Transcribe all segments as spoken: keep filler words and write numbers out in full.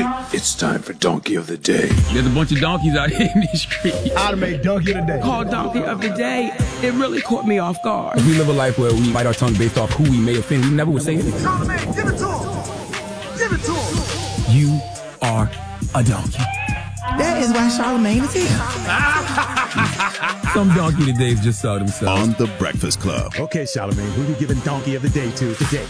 It's time for Donkey of the Day. There's a bunch of donkeys out here in these streets. I'd have made Donkey of the Day. Called Donkey of the Day. It really caught me off guard. If we live a life where we bite our tongue based off who we may offend, we never would say anything. Charlamagne, give it to him. Give it to him. You are a donkey. That is why Charlamagne is here. Some donkey todays just saw themselves. On The Breakfast Club. Okay, Charlamagne, who you giving Donkey of the Day to today?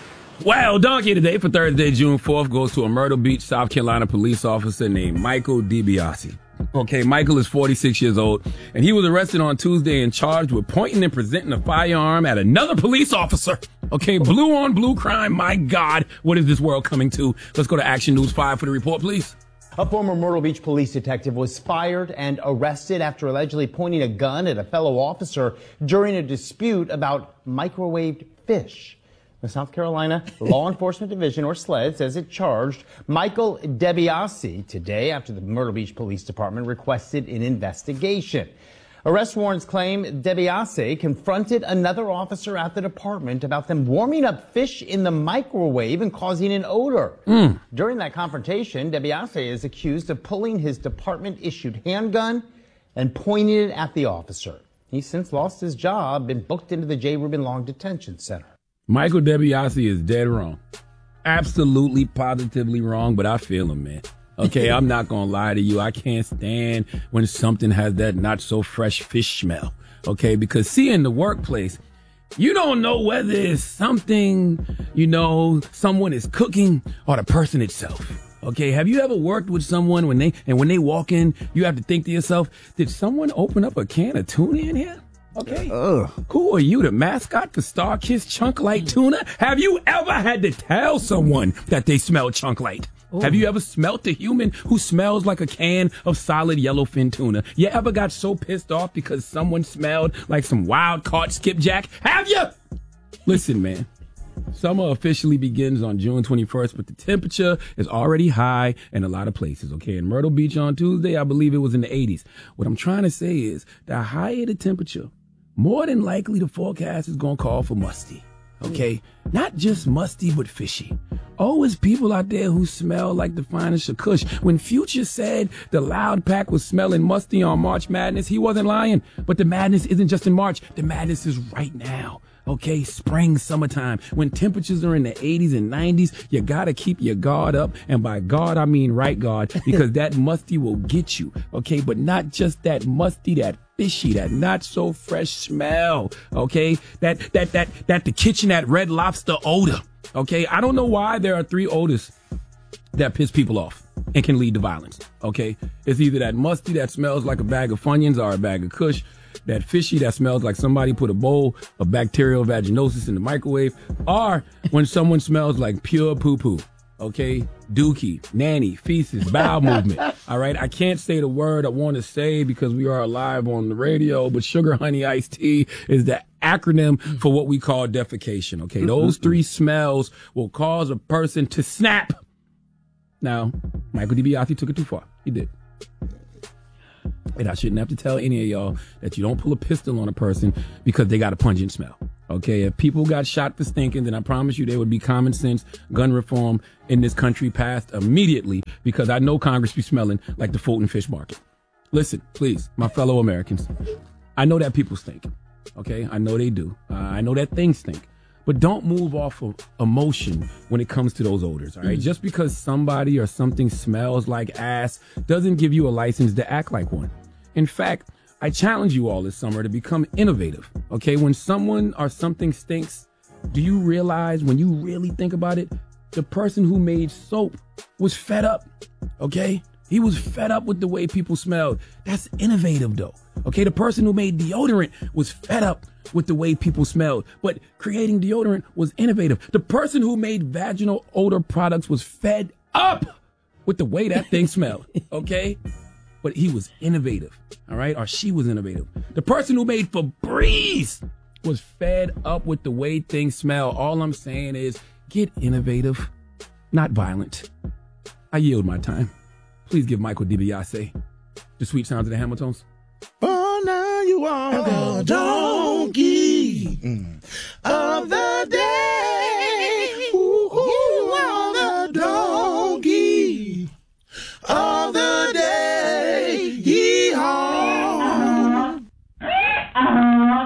Well, donkey today for Thursday, June fourth, goes to a Myrtle Beach, South Carolina police officer named Michael DiBiase. Okay, Michael is forty-six years old, and he was arrested on Tuesday and charged with pointing and presenting a firearm at another police officer. Okay, blue on blue crime. My God, what is this world coming to? Let's go to Action News five for the report, please. A former Myrtle Beach police detective was fired and arrested after allegedly pointing a gun at a fellow officer during a dispute about microwaved fish. The South Carolina Law Enforcement Division, or SLED, says it charged Michael DiBiase today after the Myrtle Beach Police Department requested an investigation. Arrest warrants claim DiBiase confronted another officer at the department about them warming up fish in the microwave and causing an odor. Mm. During that confrontation, DiBiase is accused of pulling his department-issued handgun and pointing it at the officer. He's since lost his job and booked into the J. Reuben Long Detention Center. Michael DiBiase is dead wrong. Absolutely, positively wrong, but I feel him, man. Okay, I'm not gonna lie to you. I can't stand when something has that not so fresh fish smell. Okay, because see, in the workplace, you don't know whether it's something, you know, someone is cooking or the person itself. Okay, have you ever worked with someone when they, and when they walk in, you have to think to yourself, did someone open up a can of tuna in here? Okay. Ugh. Who are you, the mascot for Star-Kissed Chunk Light Tuna? Have you ever had to tell someone that they smell Chunk Light? Ooh. Have you ever smelt a human who smells like a can of solid yellowfin tuna? You ever got so pissed off because someone smelled like some wild-caught skipjack? Have you? Listen, man. Summer officially begins on June twenty-first, but the temperature is already high in a lot of places, okay? In Myrtle Beach on Tuesday, I believe it was in the eighties. What I'm trying to say is, the higher the temperature, more than likely the forecast is going to call for musty, okay? Not just musty, but fishy. Always people out there who smell like the finest of Kush. When Future said the Loud Pack was smelling musty on March Madness, he wasn't lying. But the madness isn't just in March. The madness is right now. Okay, spring, summertime, when temperatures are in the eighties and nineties, you gotta keep your guard up. And by guard, I mean right guard, because that musty will get you. Okay, but not just that musty, that fishy, that not so fresh smell. Okay, that, that, that, that the kitchen at Red Lobster odor. Okay, I don't know why there are three odors that piss people off and can lead to violence. Okay, it's either that musty that smells like a bag of Funyuns or a bag of Kush, that fishy that smells like somebody put a bowl of bacterial vaginosis in the microwave, or when someone smells like pure poo-poo. Okay, dookie, nanny, feces, bowel movement. All right, I can't say the word I want to say because we are live on the radio, but sugar honey iced tea is the acronym for what we call defecation. Okay, those three smells will cause a person to snap. Now, Michael DiBiase took it too far. He did. And I shouldn't have to tell any of y'all that you don't pull a pistol on a person because they got a pungent smell. Okay, if people got shot for stinking, then I promise you there would be common sense gun reform in this country passed immediately, because I know Congress be smelling like the Fulton Fish Market. Listen, please, my fellow Americans, I know that people stink. Okay, I know they do. Uh, I know that things stink. But don't move off of emotion when it comes to those odors, all right? Mm. Just because somebody or something smells like ass doesn't give you a license to act like one. In fact, I challenge you all this summer to become innovative, okay? When someone or something stinks, do you realize, when you really think about it, the person who made soap was fed up, okay? He was fed up with the way people smelled. That's innovative, though. Okay, the person who made deodorant was fed up with the way people smelled, but creating deodorant was innovative. The person who made vaginal odor products was fed up with the way that thing smelled, okay? But he was innovative, all right? Or she was innovative. The person who made Febreze was fed up with the way things smell. All I'm saying is get innovative, not violent. I yield my time. Please give Michael DiBiase the sweet sounds of the Hamiltons. Oh, now you are the donkey mm. of the day. Ooh, ooh, you are the donkey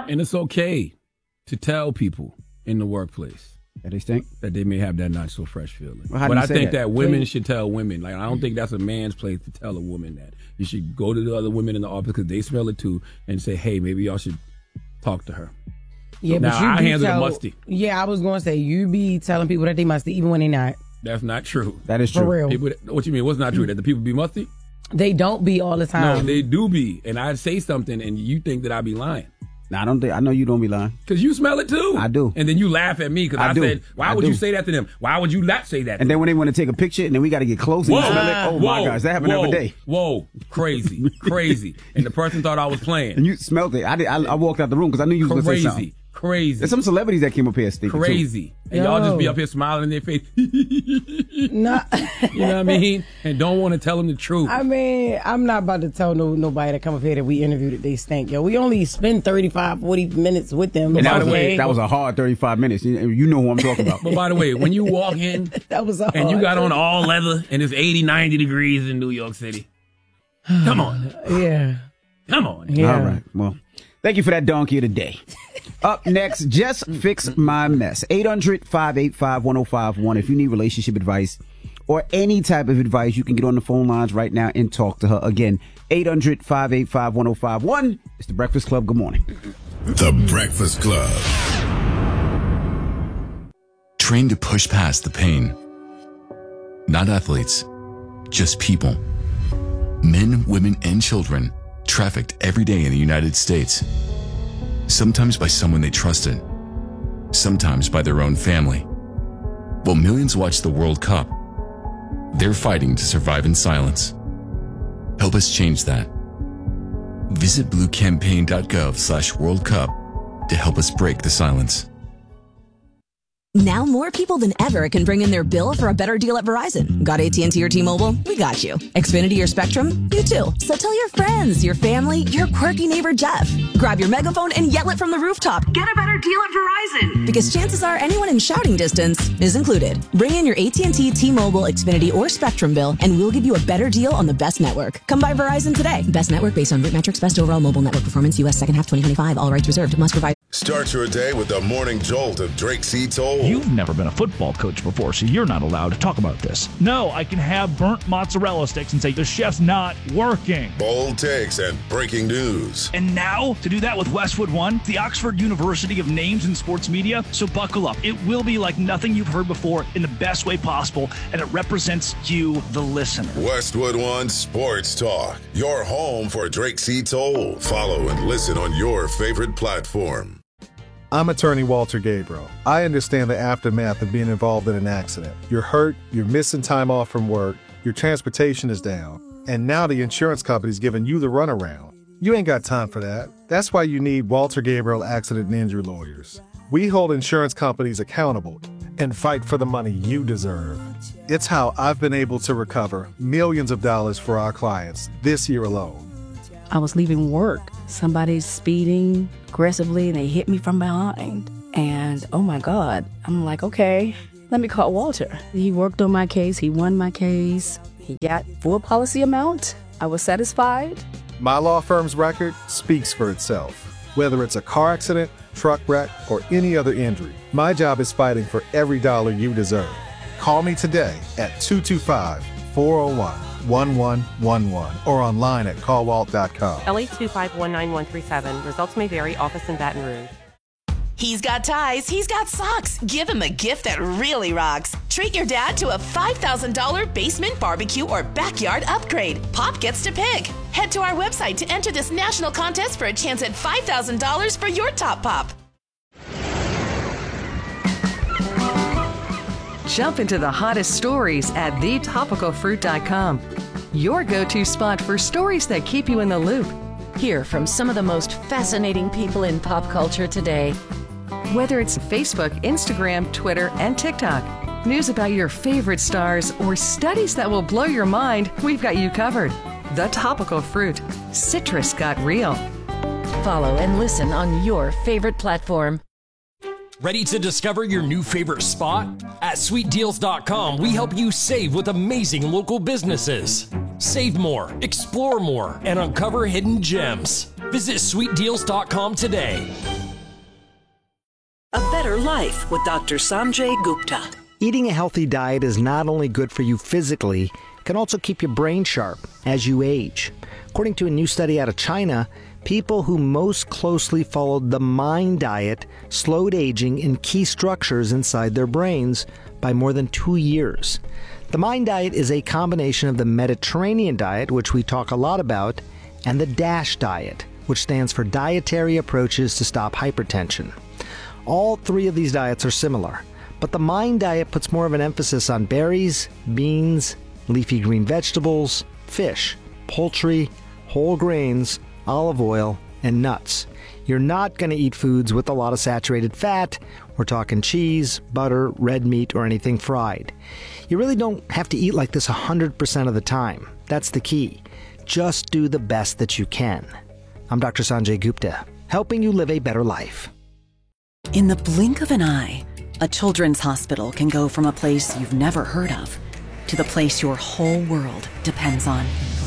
And it's okay to tell people in the workplace that they stink, that they may have that not so fresh feeling. Well, but I think that, that women Please. should tell women. Like I don't think that's a man's place to tell a woman that. You should go to the other women in the office because they smell it too, and say, "Hey, maybe y'all should talk to her." Yeah, now but you I be handle tell, the musty. Yeah, I was going to say you be telling people that they musty even when they not. That's not true. That is For true. real. People, what you mean? What's not true? That the people be musty? They don't be all the time. No, they do be. And I say something, and you think that I be lying. Nah, I don't think. I know you don't be lying. Because you smell it too. I do. And then you laugh at me because I, I do. said, why I would do. you say that to them? Why would you not say that to And then them? when they want to take a picture, and then we got to get close and Whoa, you smell it. Oh my whoa, gosh, that happened whoa, every day. Whoa, crazy, crazy. And the person thought I was playing. And you smelled it. I did. I, I walked out the room because I knew you was going to say something. Crazy, crazy. There's some celebrities that came up here speaking Crazy. too. And y'all just be Yo. up here smiling in their face. No. You know what I mean? And don't want to tell them the truth. I mean, I'm not about to tell no nobody that come up here that we interviewed that they stink. Yo, we only spend thirty-five, forty minutes with them. And that By was, the way- a, that was a hard thirty-five minutes. You, you know who I'm talking about. But by the way, when you walk in that was a and you hard got on thing. all leather and it's eighty, ninety degrees in New York City, come on. Yeah. Come on. Yeah. All right. Well, thank you for that donkey of the day. Up next, Just Fix My Mess. eight hundred, five eight five, one oh five one. If you need relationship advice or any type of advice, you can get on the phone lines right now and talk to her. Again, eight hundred, five eight five, one oh five one. It's The Breakfast Club. Good morning. The Breakfast Club. Trained to push past the pain. Not athletes, just people. Men, women, and children trafficked every day in the United States. Sometimes by someone they trusted, sometimes by their own family. While millions watch the World Cup, they're fighting to survive in silence. Help us change that. Visit bluecampaign.gov slash World Cup to help us break the silence. Now more people than ever can bring in their bill for a better deal at Verizon. Got A T and T or T-Mobile? We got you. Xfinity or Spectrum? You too. So tell your friends, your family, your quirky neighbor Jeff. Grab your megaphone and yell it from the rooftop. Get a better deal at Verizon. Because chances are anyone in shouting distance is included. Bring in your A T and T, T-Mobile, Xfinity, or Spectrum bill and we'll give you a better deal on the best network. Come by Verizon today. Best network based on root metrics, best overall mobile network performance, U S second half twenty twenty-five. All rights reserved. Must provide. Start your day with the morning jolt of Drake C. Toll. You've never been a football coach before, so you're not allowed to talk about this. No, I can have burnt mozzarella sticks and say the chef's not working. Bold takes and breaking news. And now, to do that with Westwood One, the Oxford University of names in sports media, so buckle up. It will be like nothing you've heard before in the best way possible, and it represents you, the listener. Westwood One Sports Talk. Your home for Drake C. Toll. Follow and listen on your favorite platform. I'm attorney Walter Gabriel. I understand the aftermath of being involved in an accident. You're hurt, you're missing time off from work, your transportation is down, and now the insurance company's giving you the runaround. You ain't got time for that. That's why you need Walter Gabriel Accident and Injury Lawyers. We hold insurance companies accountable and fight for the money you deserve. It's how I've been able to recover millions of dollars for our clients this year alone. I was leaving work. Somebody's speeding aggressively and they hit me from behind. And oh my God, I'm like, okay, let me call Walter. He worked on my case. He won my case. He got full policy amount. I was satisfied. My law firm's record speaks for itself. Whether it's a car accident, truck wreck, or any other injury, my job is fighting for every dollar you deserve. Call me today at two two five, four oh one, one one one one or online at call walt dot com. L eight two five one nine one three seven. Results may vary. Office in Baton Rouge. He's got ties, he's got socks. Give him a gift that really rocks. Treat your dad to a five thousand dollars basement barbecue or backyard upgrade. Pop gets to pick. Head to our website to enter this national contest for a chance at five thousand dollars for your top pop. Jump into the hottest stories at the topical fruit dot com. Your go-to spot for stories that keep you in the loop. Hear from some of the most fascinating people in pop culture today. Whether it's Facebook, Instagram, Twitter, and TikTok, news about your favorite stars, or studies that will blow your mind, we've got you covered. The Topical Fruit. Citrus got real. Follow and listen on your favorite platform. Ready to discover your new favorite spot? At sweet deals dot com, we help you save with amazing local businesses. Save more, explore more, and uncover hidden gems. Visit sweet deals dot com today. A better life with Doctor Sanjay Gupta. Eating a healthy diet is not only good for you physically, it can also keep your brain sharp as you age. According to a new study out of China, people who most closely followed the MIND diet slowed aging in key structures inside their brains by more than two years. The MIND diet is a combination of the Mediterranean diet, which we talk a lot about, and the DASH diet, which stands for Dietary Approaches to Stop Hypertension. All three of these diets are similar, but the MIND diet puts more of an emphasis on berries, beans, leafy green vegetables, fish, poultry, whole grains, olive oil, and nuts. You're not going to eat foods with a lot of saturated fat. We're talking cheese, butter, red meat, or anything fried. You really don't have to eat like this one hundred percent of the time. That's the key. Just do the best that you can. I'm Doctor Sanjay Gupta, helping you live a better life. In the blink of an eye, a children's hospital can go from a place you've never heard of to the place your whole world depends on.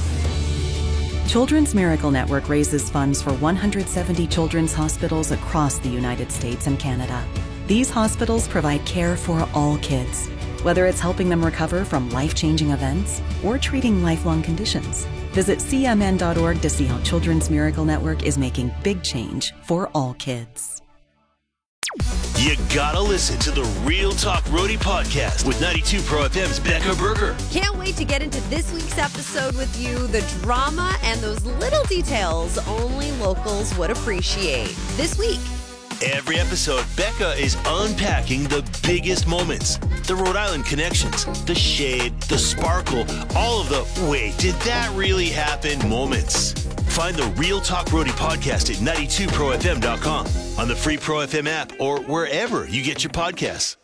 Children's Miracle Network raises funds for one hundred seventy children's hospitals across the United States and Canada. These hospitals provide care for all kids, whether it's helping them recover from life-changing events or treating lifelong conditions. Visit C M N dot org to see how Children's Miracle Network is making big change for all kids. You gotta listen to the Real Talk Roadie podcast with ninety-two Pro F M's Becca Berger. Can't wait to get into this week's episode with you. The drama and those little details only locals would appreciate. This week. Every episode, Becca is unpacking the biggest moments, the Rhode Island connections, the shade, the sparkle, all of the wait, did that really happen moments. Find the Real Talk Roadie podcast at ninety-two pro f m dot com, on the free Pro F M app, or wherever you get your podcasts.